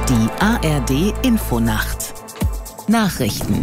Die ARD Infonacht Nachrichten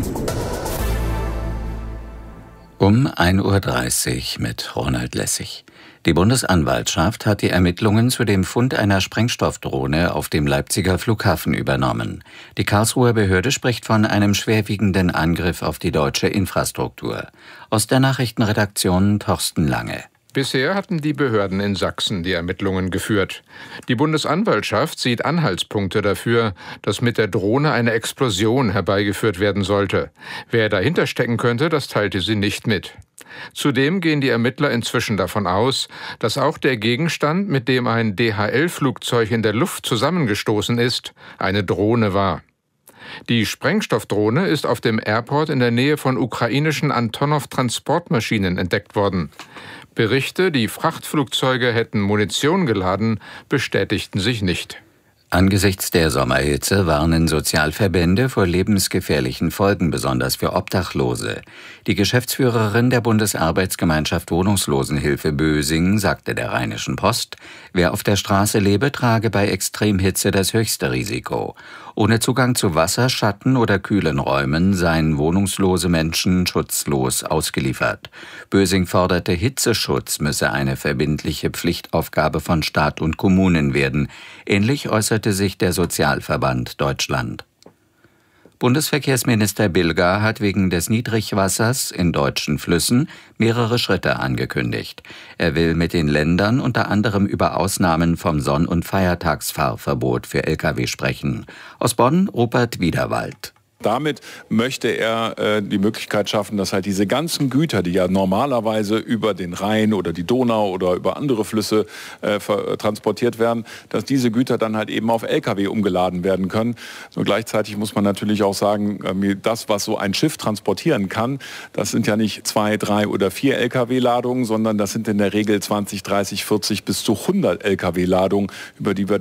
um 1:30 Uhr mit Ronald Lessig. Die Bundesanwaltschaft hat die Ermittlungen zu dem Fund einer Sprengstoffdrohne auf dem Leipziger Flughafen übernommen. Die Karlsruher Behörde spricht von einem schwerwiegenden Angriff auf die deutsche Infrastruktur. Aus der Nachrichtenredaktion Thorsten Lange. Bisher hatten die Behörden in Sachsen die Ermittlungen geführt. Die Bundesanwaltschaft sieht Anhaltspunkte dafür, dass mit der Drohne eine Explosion herbeigeführt werden sollte. Wer dahinter stecken könnte, das teilte sie nicht mit. Zudem gehen die Ermittler inzwischen davon aus, dass auch der Gegenstand, mit dem ein DHL-Flugzeug in der Luft zusammengestoßen ist, eine Drohne war. Die Sprengstoffdrohne ist auf dem Airport in der Nähe von ukrainischen Antonov-Transportmaschinen entdeckt worden. Berichte, die Frachtflugzeuge hätten Munition geladen, bestätigten sich nicht. Angesichts der Sommerhitze warnen Sozialverbände vor lebensgefährlichen Folgen, besonders für Obdachlose. Die Geschäftsführerin der Bundesarbeitsgemeinschaft Wohnungslosenhilfe Bösing sagte der Rheinischen Post, wer auf der Straße lebe, trage bei Extremhitze das höchste Risiko. Ohne Zugang zu Wasser, Schatten oder kühlen Räumen seien wohnungslose Menschen schutzlos ausgeliefert. Bösing forderte, Hitzeschutz müsse eine verbindliche Pflichtaufgabe von Staat und Kommunen werden. Ähnlich äußerte sich der Sozialverband Deutschland. Bundesverkehrsminister Bilger hat wegen des Niedrigwassers in deutschen Flüssen mehrere Schritte angekündigt. Er will mit den Ländern unter anderem über Ausnahmen vom Sonn- und Feiertagsfahrverbot für Lkw sprechen. Aus Bonn, Rupert Wiederwald. Damit möchte er die Möglichkeit schaffen, dass halt diese ganzen Güter, die ja normalerweise über den Rhein oder die Donau oder über andere Flüsse transportiert werden, dass diese Güter dann halt eben auf Lkw umgeladen werden können. So gleichzeitig muss man natürlich auch sagen, das, was so ein Schiff transportieren kann, das sind ja nicht 2, 3 oder 4 Lkw-Ladungen, sondern das sind in der Regel 20, 30, 40 bis zu 100 Lkw-Ladungen, über die wir